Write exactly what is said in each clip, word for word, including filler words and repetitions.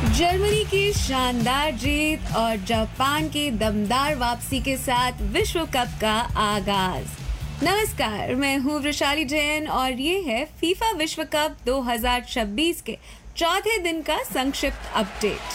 Germany की शानदार जीत और जापान की दमदार वापसी के साथ विश्व कप का आगाज। नमस्कार, मैं हूँ वृशाली जैन और ये है फीफा विश्व कप दो हज़ार छब्बीस के चौथे दिन का संक्षिप्त अपडेट।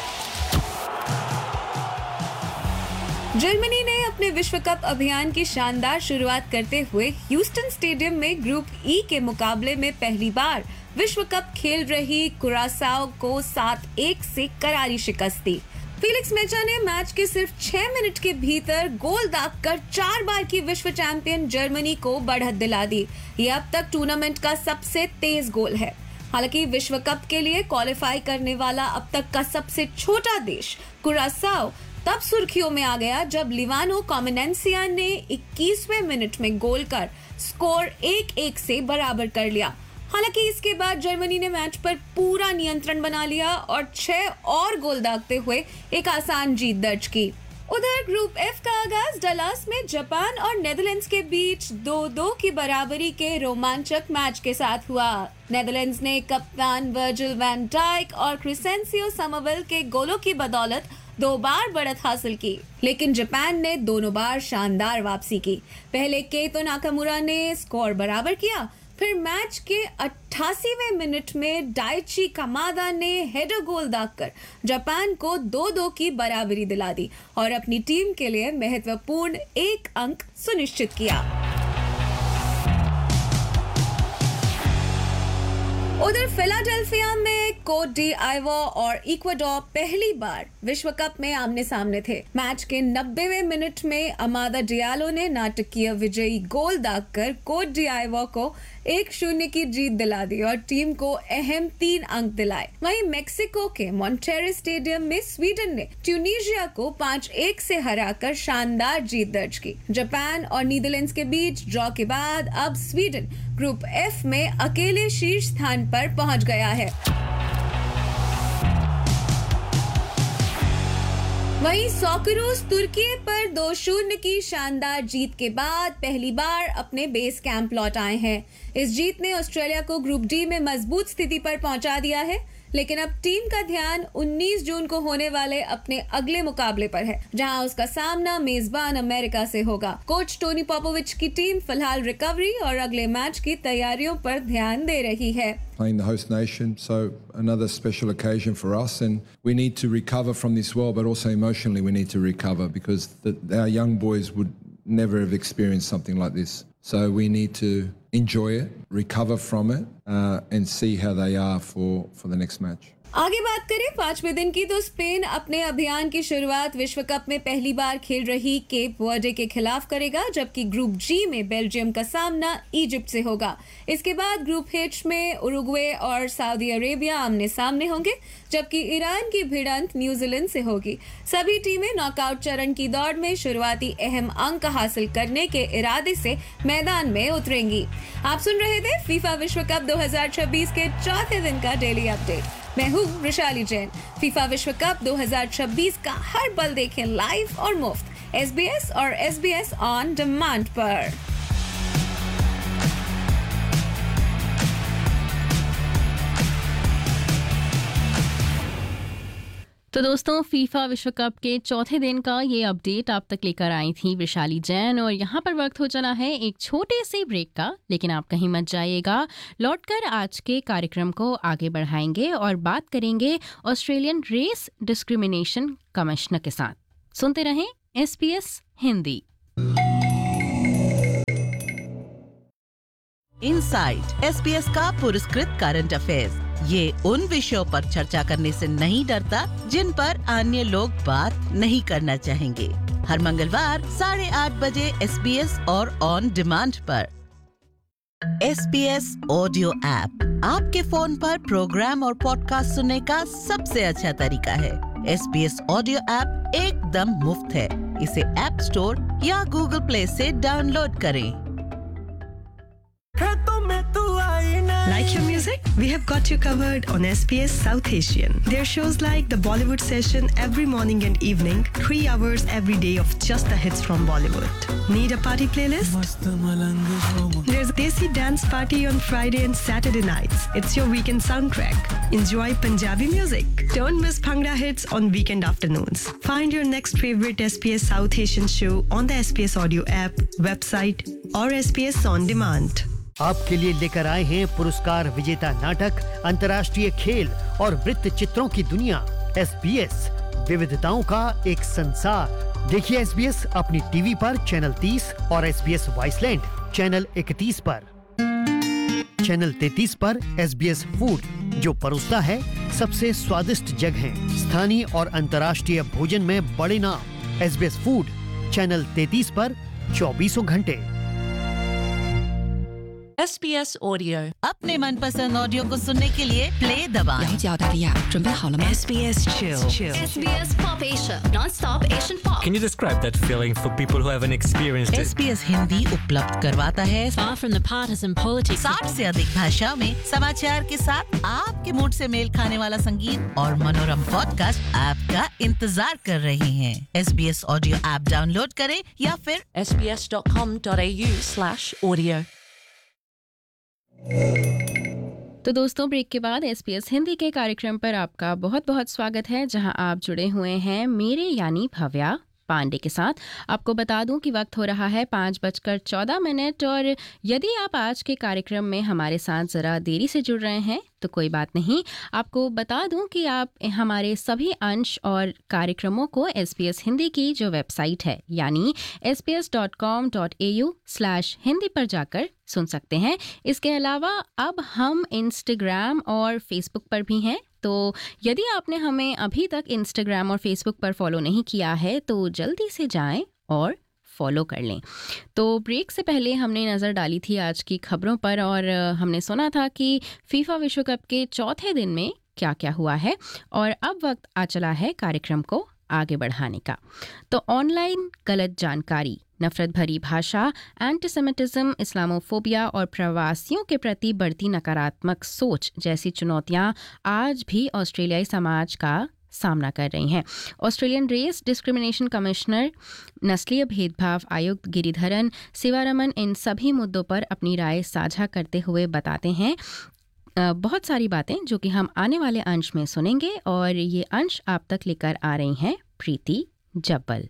जर्मनी ने अपने विश्व कप अभियान की शानदार शुरुआत करते हुए ह्यूस्टन स्टेडियम में ग्रुप ई के मुकाबले में पहली बार विश्व कप खेल रही कुरासाओ को सात एक से करारी शिकस्त दी। फीलिक्स मेचा ने मैच के सिर्फ छह मिनट के भीतर गोल दागकर चार बार की विश्व चैंपियन जर्मनी को बढ़त दिला दी। ये अब तक टूर्नामेंट का सबसे तेज गोल है। हालांकि विश्व कप के लिए क्वालिफाई करने वाला अब तक का सबसे छोटा देश कुरासाओ तब सुर्खियों में आ गया जब लिवानो कॉमिनेंसिया ने इक्कीसवें मिनट में गोल कर स्कोर एक एक से बराबर कर लिया। हालांकि इसके बाद जर्मनी ने मैच पर पूरा नियंत्रण बना लिया और छह और गोल दागते हुए एक आसान जीत दर्ज की। उधर ग्रुप एफ का आगाज डलास में जापान और नेदरलैंड्स के बीच दो दो की बराबरी के रोमांचक मैच के साथ हुआ। नेदरलैंड्स ने कप्तान वर्जिल वैन डाइक और क्रिसेंसियो समरवेल के गोलों की बदौलत दो बार बढ़त हासिल की, लेकिन जापान ने दोनों बार शानदार वापसी की। पहले केतो नाकामुरा ने स्कोर बराबर किया, फिर मैच के अट्ठासीवें मिनट में डाइची कामादा ने हेडर गोल दागकर जापान को दो दो की बराबरी दिला दी और अपनी टीम के लिए महत्वपूर्ण एक अंक सुनिश्चित किया। उधर फिलाडेल्फिया में कोट डी आइवोर और इक्वाडोर पहली बार विश्व कप में आमने सामने थे। मैच के नब्बेवें मिनट में अमादा डियालो ने नाटकीय विजयी गोल दागकर कोट डी आइवोर को एक शून्य की जीत दिला दी और टीम को अहम तीन अंक दिलाए। वहीं मेक्सिको के मॉन्टेरे स्टेडियम में स्वीडन ने ट्यूनीशिया को पाँच एक से हराकर शानदार जीत दर्ज की। जापान और नीदरलैंड्स के बीच ड्रॉ के बाद अब स्वीडन ग्रुप एफ में अकेले शीर्ष स्थान पर पहुंच गया है। वहीं सॉकरोस तुर्की पर दो शून्य की शानदार जीत के बाद पहली बार अपने बेस कैंप लौट आए हैं। इस जीत ने ऑस्ट्रेलिया को ग्रुप डी में मजबूत स्थिति पर पहुंचा दिया है, लेकिन अब टीम का ध्यान उन्नीस जून को होने वाले अपने अगले मुकाबले पर है, जहां उसका सामना मेजबान अमेरिका से होगा। कोच टोनी पोपोविच की टीम फिलहाल रिकवरी और अगले मैच की तैयारियों पर ध्यान दे रही है। Playing the host nation, so another special occasion for us, and we need to recover from this well, but also emotionally we need to recover because the, our young boys would never have experienced something like this. So we need to enjoy it, recover from it, uh, and see how they are for, for the next match. आगे बात करें पांचवें दिन की, तो Spain अपने अभियान की शुरुआत विश्व कप में पहली बार खेल रही केप वर्डे के खिलाफ करेगा, जबकि ग्रुप जी में बेल्जियम का सामना इजिप्ट से होगा। इसके बाद ग्रुप एच में उरुग्वे और सऊदी अरेबिया आमने सामने होंगे, जबकि ईरान की भिड़ंत न्यूजीलैंड से होगी। सभी टीमें नॉकआउट चरण की दौड़ में शुरुआती अहम अंक हासिल करने के इरादे से मैदान में उतरेंगी। आप सुन रहे थे फीफा विश्व कप दो हज़ार छब्बीस के चौथे दिन का डेली अपडेट। मैं हूँ वृशाली जैन। फीफा विश्व कप दो हज़ार छब्बीस का हर पल देखें लाइव और मुफ्त एसबीएस और एसबीएस ऑन डिमांड पर। तो दोस्तों, फीफा विश्व कप के चौथे दिन का ये अपडेट आप तक लेकर आई थी वैशाली जैन, और यहाँ पर वक्त हो चला है एक छोटे से ब्रेक का, लेकिन आप कहीं मत जाइएगा। लौटकर आज के कार्यक्रम को आगे बढ़ाएंगे और बात करेंगे ऑस्ट्रेलियन रेस डिस्क्रिमिनेशन कमिश्नर के साथ। सुनते रहें एसबीएस हिंदी। इनसाइट एसबीएस का पुरस्कृत करंट अफेयर्स, ये उन विषयों पर चर्चा करने से नहीं डरता जिन पर अन्य लोग बात नहीं करना चाहेंगे। हर मंगलवार साढ़े आठ बजे एसबीएस और ऑन डिमांड पर। एसबीएस ऑडियो ऐप आपके फोन पर प्रोग्राम और पॉडकास्ट सुनने का सबसे अच्छा तरीका है। एसबीएस ऑडियो ऐप एकदम मुफ्त है। इसे ऐप स्टोर या गूगल प्ले से डाउनलोड करें। Like your music? We have got you covered on S B S South Asian. There are shows like the Bollywood Session every morning and evening, three hours every day of just the hits from Bollywood. Need a party playlist? There's a Desi dance party on Friday and Saturday nights. It's your weekend soundtrack. Enjoy Punjabi music. Don't miss Bhangra hits on weekend afternoons. Find your next favorite S B S South Asian show on the S B S Audio app, website or S B S On Demand. आपके लिए लेकर आए हैं पुरस्कार विजेता नाटक, अंतर्राष्ट्रीय खेल और वृत्त चित्रों की दुनिया। एस बी एस, विविधताओं का एक संसार। देखिए एस बी एस अपनी टीवी पर चैनल तीस और एस बी एस वॉइसलैंड चैनल इकतीस पर। चैनल तैंतीस पर एस बी एस फूड, जो परोसता है सबसे स्वादिष्ट जगहें, स्थानीय और अंतर्राष्ट्रीय भोजन में बड़े नाम। S B S food channel तैंतीस पर चौबीसों घंटे। S B S Audio अपने मनपसंद ऑडियो को सुनने के लिए प्ले दबाएं। 了解澳大利亚，准备好了吗 S B S Chill. S B S Pop Asia, non-stop Asian pop. Can you describe that feeling for people who haven't experienced it? S B S Hindi उपलब्ध करवाता है Far from the partisan politics. साठ से अधिक भाषा में समाचार के साथ आपके मूड से मेल खाने वाला संगीत और मनोरम पॉडकास्ट आपका इंतजार कर रहे हैं। S B S audio app download करें या फिर S B S dot com dot a u slash audio। तो दोस्तों, ब्रेक के बाद एस बी एस हिंदी के कार्यक्रम पर आपका बहुत बहुत स्वागत है, जहां आप जुड़े हुए हैं मेरे यानी भव्या पांडे के साथ। आपको बता दूं कि वक्त हो रहा है पाँच बजकर चौदह मिनट और यदि आप आज के कार्यक्रम में हमारे साथ ज़रा देरी से जुड़ रहे हैं तो कोई बात नहीं। आपको बता दूं कि आप हमारे सभी अंश और कार्यक्रमों को एस बी एस हिंदी की जो वेबसाइट है यानी S B S dot com dot A you slash Hindi पर जाकर सुन सकते हैं। इसके अलावा अब हम इंस्टाग्राम और फेसबुक पर भी हैं, तो यदि आपने हमें अभी तक इंस्टाग्राम और फेसबुक पर फॉलो नहीं किया है तो जल्दी से जाएं और फॉलो कर लें। तो ब्रेक से पहले हमने नज़र डाली थी आज की खबरों पर और हमने सुना था कि फीफा विश्व कप के चौथे दिन में क्या क्या हुआ है और अब वक्त आ चला है कार्यक्रम को आगे बढ़ाने का। तो ऑनलाइन गलत जानकारी, नफरत भरी भाषा, एंटीसेमिटिज्म, इस्लामोफोबिया और प्रवासियों के प्रति बढ़ती नकारात्मक सोच जैसी चुनौतियां आज भी ऑस्ट्रेलियाई समाज का सामना कर रही हैं। ऑस्ट्रेलियन रेस डिस्क्रिमिनेशन कमिश्नर, नस्लीय भेदभाव आयुक्त गिरिधरन शिवारमन इन सभी मुद्दों पर अपनी राय साझा करते हुए बताते हैं बहुत सारी बातें जो कि हम आने वाले अंश में सुनेंगे और ये अंश आप तक लेकर आ रही हैं प्रीति जब्बल।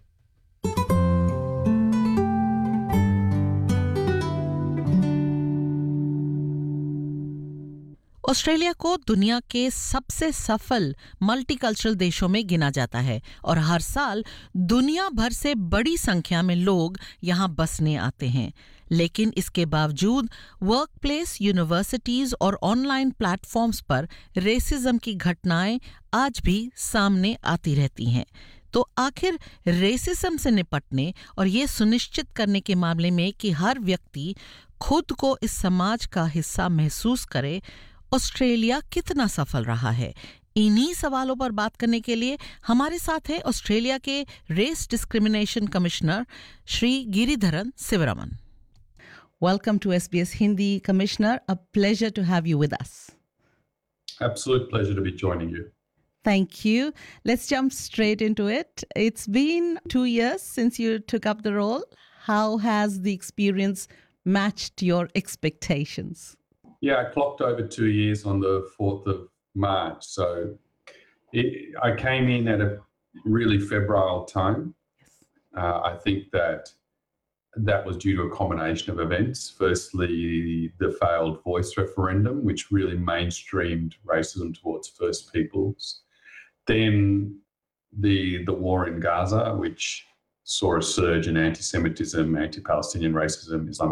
ऑस्ट्रेलिया को दुनिया के सबसे सफल मल्टीकल्चरल देशों में गिना जाता है और हर साल दुनिया भर से बड़ी संख्या में लोग यहाँ बसने आते हैं। लेकिन इसके बावजूद वर्कप्लेस, यूनिवर्सिटीज और ऑनलाइन प्लेटफॉर्म्स पर रेसिज्म की घटनाएं आज भी सामने आती रहती हैं। तो आखिर रेसिज्म से निपटने और ये सुनिश्चित करने के मामले में कि हर व्यक्ति खुद को इस समाज का हिस्सा महसूस करे, ऑस्ट्रेलिया कितना सफल रहा है? इन्हीं सवालों पर बात करने के लिए हमारे साथ है ऑस्ट्रेलिया के race discrimination commissioner Shri Giridharan Sivaraman. Welcome to S B S Hindi, Commissioner. A pleasure to have you with us. Absolute pleasure to be joining you. Thank you. Let's jump straight into it. It's been two years since you took up the role. How has the experience matched your expectations? Yeah, I clocked over two years on the fourth of March. So it, I came in at a really febrile time. Yes. Uh, I think that that was due to a combination of events. Firstly, the failed voice referendum, which really mainstreamed racism towards First Peoples. Then the, the war in Gaza, which saw a surge in anti-Semitism, anti-Palestinian racism, Islamophobia.